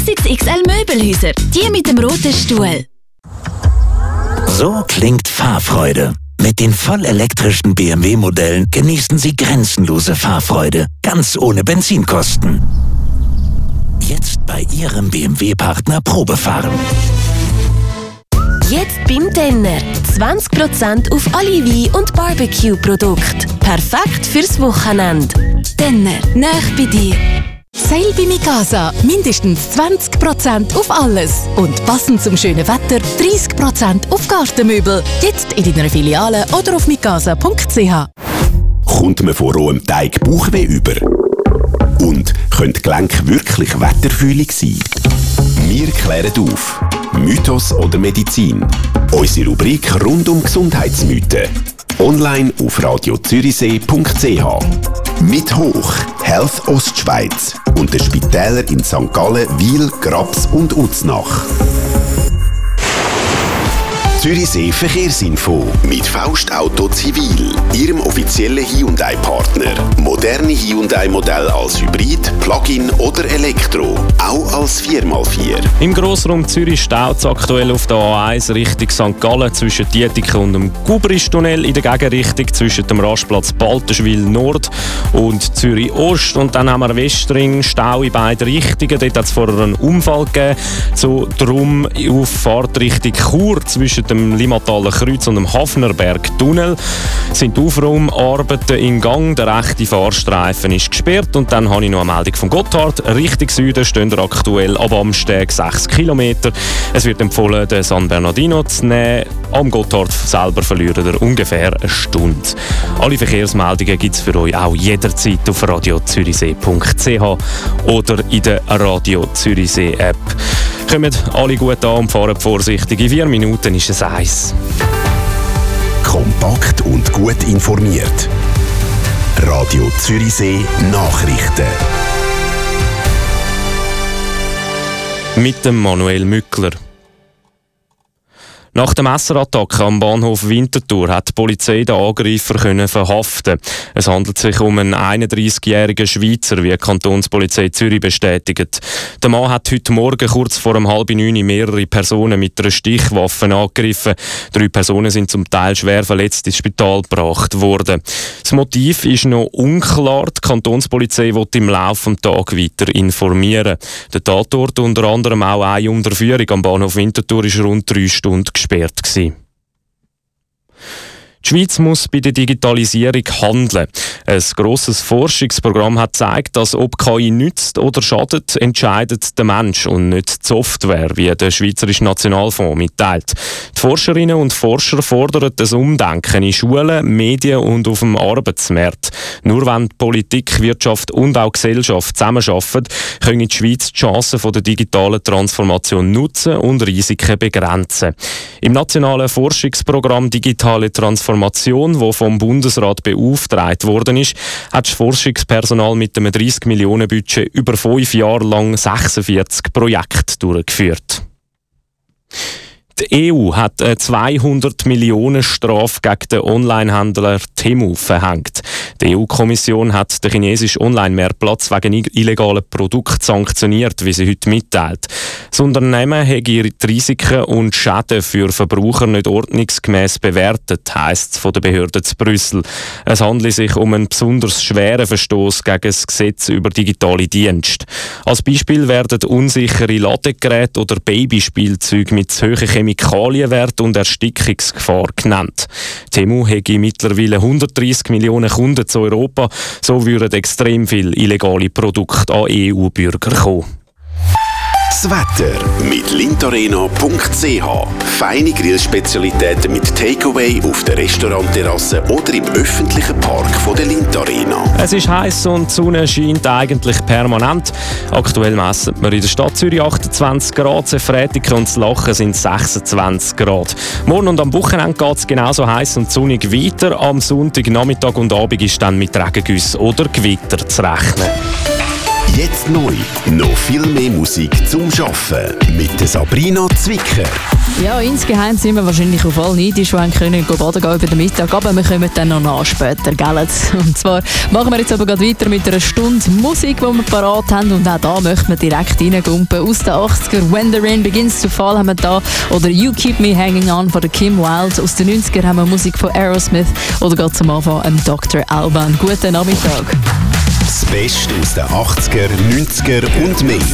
XXL Möbelhäuser, die mit dem roten Stuhl. So klingt Fahrfreude. Mit den vollelektrischen BMW-Modellen genießen Sie grenzenlose Fahrfreude, ganz ohne Benzinkosten. Jetzt bei Ihrem BMW-Partner Probefahren. Jetzt beim Denner 20% auf alle Wein- und Barbecue-Produkte. Perfekt fürs Wochenende. Denner, nah bei dir. Sale bei Mikasa. Mindestens 20% auf alles. Und passend zum schönen Wetter 30% auf Gartenmöbel. Jetzt in deiner Filiale oder auf mikasa.ch. Kommt man von rohem Teig Bauchweh über? Und können die Gelenke wirklich wetterfühlig sein? Wir klären auf. Mythos oder Medizin? Unsere Rubrik rund um Gesundheitsmythen. Online auf radiozürichsee.ch. Mit Hoch, Health Ostschweiz und den Spitälern in St. Gallen, Wil, Grabs und Uznach. Zürichsee Verkehrsinfo mit Faust Auto Zivil, Ihrem offiziellen Hyundai-Partner. Moderne Hyundai-Modelle als Hybrid, Plug-in oder Elektro, auch als 4x4. Im Grossraum Zürich staut es aktuell auf der A1 Richtung St. Gallen zwischen Dietiken und dem Gubristunnel, in der Gegenrichtung zwischen dem Rastplatz Baltenschwil Nord und Zürich Ost. Und dann haben wir Westring, Stau in beide Richtungen. Dort hat es vorher einen Unfall gegeben. So drum auf Fahrtrichtung Chur zwischen dem Limmataler Kreuz und dem Hafnerberg Tunnel sind Aufraumarbeiten in Gang. Der rechte Fahrstreifen ist gesperrt. Und dann habe ich noch eine Meldung von Gotthard. Richtung Süden stehen aktuell ab Amsteg 6 Kilometer. Es wird empfohlen, den San Bernardino zu nehmen. Am Gotthard selber verlieren wir ungefähr eine Stunde. Alle Verkehrsmeldungen gibt es für euch auch jederzeit auf radiozürichsee.ch oder in der Radio Zürichsee App. Kommt alle gut an und fahren vorsichtig. In 4 Minuten ist es 1. Kompakt und gut informiert. Radio Zürichsee Nachrichten. Mit dem Manuel Mückler. Nach der Messerattacke am Bahnhof Winterthur hat die Polizei den Angreifer verhaften. Es handelt sich um einen 31-jährigen Schweizer, wie die Kantonspolizei Zürich bestätigt. Der Mann hat heute Morgen kurz vor 8:30 mehrere Personen mit einer Stichwaffe angegriffen. 3 Personen sind zum Teil schwer verletzt ins Spital gebracht worden. Das Motiv ist noch unklar. Die Kantonspolizei wird im Laufe des Tages weiter informieren. Der Tatort, unter anderem auch eine Unterführung am Bahnhof Winterthur, ist rund 3 Stunden gesperrt gewesen. Die Schweiz muss bei der Digitalisierung handeln. Ein grosses Forschungsprogramm hat gezeigt, dass ob KI nützt oder schadet, entscheidet der Mensch und nicht die Software, wie der Schweizerische Nationalfonds mitteilt. Die Forscherinnen und Forscher fordern das Umdenken in Schulen, Medien und auf dem Arbeitsmarkt. Nur wenn Politik, Wirtschaft und auch Gesellschaft zusammenarbeiten, können die Schweiz die Chancen der digitalen Transformation nutzen und Risiken begrenzen. Im nationalen Forschungsprogramm Digitale Transformation, das vom Bundesrat beauftragt worden ist, hat das Forschungspersonal mit einem 30 Millionen Budget über 5 Jahre lang 46 Projekte durchgeführt. Die EU hat eine 200 Millionen Strafe gegen den Onlinehändler Temu verhängt. Die EU-Kommission hat den chinesischen Online-Marktplatz wegen illegaler Produkte sanktioniert, wie sie heute mitteilt. Das Unternehmen hat die Risiken und Schäden für Verbraucher nicht ordnungsgemäß bewertet, heisst es von der Behörde zu Brüssel. Es handelt sich um einen besonders schweren Verstoß gegen das Gesetz über digitale Dienste. Als Beispiel werden unsichere Ladegeräte oder Babyspielzeuge mit zu hohen Chemikalienwert und Erstickungsgefahr genannt. Temu hätte mittlerweile 130 Millionen Kunden zu Europa, so würden extrem viele illegale Produkte an EU-Bürger kommen. Das Wetter mit lintarena.ch. Feine Grillspezialitäten mit Takeaway auf der Restaurantterrasse oder im öffentlichen Park von der Lintarena. Es ist heiß und die Sonne scheint eigentlich permanent. Aktuell messen wir in der Stadt Zürich 28 Grad, Freitag und Lachen sind 26 Grad. Morgen und am Wochenende geht es genauso heiß und sonnig weiter. Am Sonntag, Nachmittag und Abend ist dann mit Regengüssen oder Gewitter zu rechnen. Jetzt neu. Noch viel mehr Musik zum Schaffen. Mit der Sabrina Zwicker. Ja, insgeheim sind wir wahrscheinlich auf alle neidisch, die können baden gehen über den Mittag, aber wir kommen dann noch nach später, gell? Und zwar machen wir jetzt aber gerade weiter mit einer Stunde Musik, die wir parat haben, und auch da möchten wir direkt reingumpen. Aus den 80er, When the Rain Begins to Fall haben wir da, oder You Keep Me Hanging On von der Kim Wilde. Aus den 90er haben wir Musik von Aerosmith, oder gerade zum Anfang Dr. Alban. Guten Nachmittag. Das Beste aus den 80er, 90er und mehr.